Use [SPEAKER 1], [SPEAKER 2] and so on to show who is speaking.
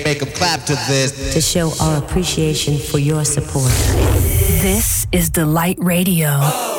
[SPEAKER 1] Make them clap to this.
[SPEAKER 2] To show our appreciation for your support.
[SPEAKER 3] This is Delight Radio.